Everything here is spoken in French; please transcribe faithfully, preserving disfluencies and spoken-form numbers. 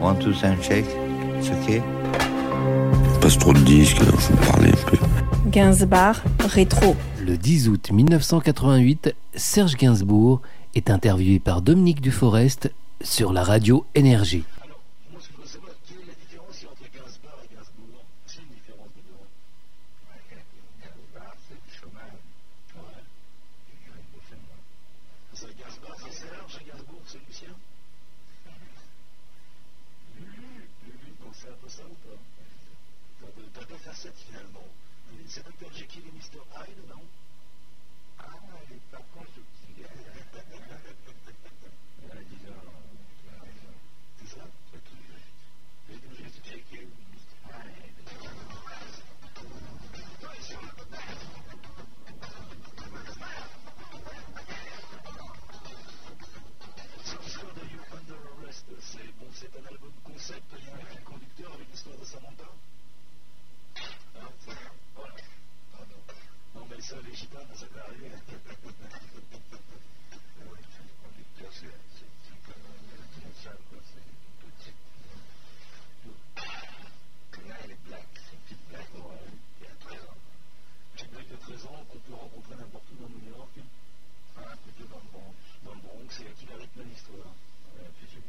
One, two, sound check. It's okay. Il passe trop de disques, alors je vais parler un peu. Gainsbourg, rétro. Le dix août mille neuf cent quatre-vingt-huit, Serge Gainsbourg est interviewé par Dominique Duforest sur la radio Énergie. Alors, moi ce que je veux savoir, quelle est la différence entre Gainsbourg et Gainsbourg? C'est une différence de nom. Ouais, Gainsbourg, c'est du chemin. Ouais. Et Gainsbourg, c'est moi. C'est Gainsbourg, c'est Serge, et Gainsbourg, c'est Lucien. Lulu, Lulu, donc c'est un peu ça ou pas? T'as deux facettes finalement. C'est docteur Jekyll et mister Hyde, non? Ah, elle est pas constructive. C'est ça? C'est tout juste. C'est tout juste Jekyll, mister Hyde. Cette histoire de You Under Arrest, c'est bon, c'est un album concept, il y a un fil conducteur avec l'histoire de Samantha. Hein, c'est ça? Voilà. Ah non. Non, mais ça, les gitanes, ça peut arriver. Oui, le fil conducteur, c'est c'est comme une salle, quoi. C'est une petite. Là, elle est black, c'est une petite black. Ouais, il y a treize ans. Une black de treize ans qu'on peut rencontrer n'importe où dans New York. Ah, plutôt dans le Bronx. Dans le Bronx, c'est qui la rythme l'histoire.